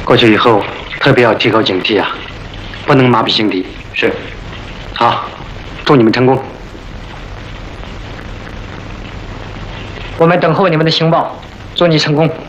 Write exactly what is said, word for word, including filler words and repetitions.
过去以后特别要提高警惕啊，不能麻痹心敌。是，好，祝你们成功。 我们等候你们的情报，祝你成功。